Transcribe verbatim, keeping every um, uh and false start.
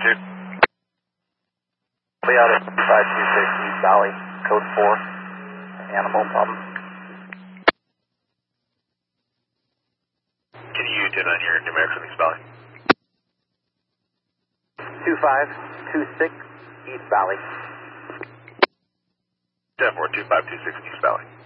two. Be out at five two six East Valley, code four, animal problem. Can you tune on your numerics from East Valley? two five two six East Valley. ten four two five two six East Valley.